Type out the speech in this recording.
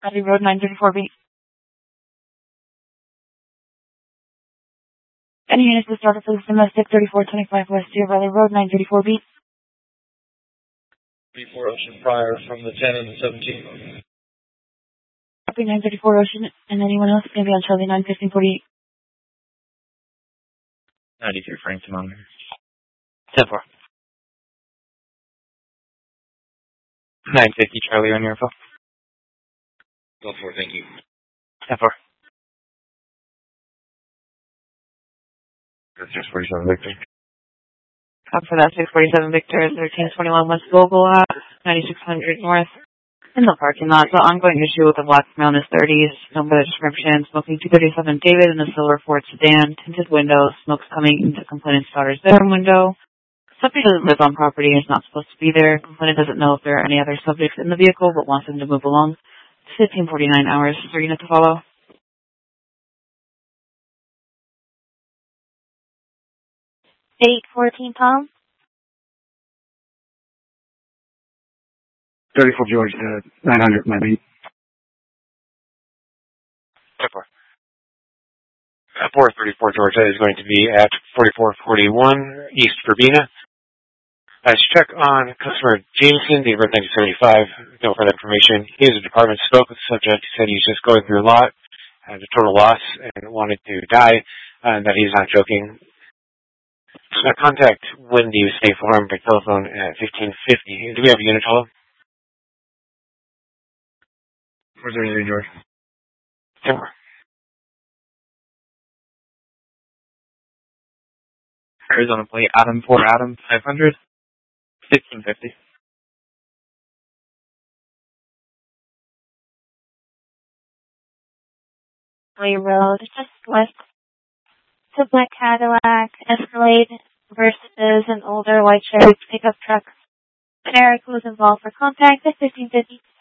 Valley Road 934B. Any units to start for this domestic 3425 West Deer Valley Road 934B. 34 Ocean Prior from the 10 and the 17. Copy 934 Ocean, and anyone else going to be on Charlie 91548. 93 Frankton on there. 10-4. 950 Charlie on your info. Go for it, thank you. 10-4. That's 647 Victor. Copy for that 647 Victor, 1321 West Global at 9600 North. In the parking lot, the ongoing issue with the black Milnis 30s, known by the description, smoking 237 David in the silver Ford sedan, tinted windows, smoke's coming into complainant's daughter's bedroom window. Subject doesn't live on property and is not supposed to be there. Complainant doesn't know if there are any other subjects in the vehicle, but wants them to move along. 1549 hours. Is there a unit to follow? 814 Tom. 34 George, 900 might be. 10-4. 434 Georgia is going to be at 4441 East Verbena. Let's check on customer Jameson, date of birth 1975. No further information. He is a department spoke with the subject. He said he's just going through a lot, had a total loss, and wanted to die, and that he's not joking. So contact Wendy State Farm by telephone at 1550. Do we have a unit call? Where's there anything, George? 10-4. Arizona plate, Adam 4 Adam 500. 1550. Lee Road, just west to Black Cadillac, Escalade versus an older white Chevy pickup truck. Eric was involved for contact at 1550.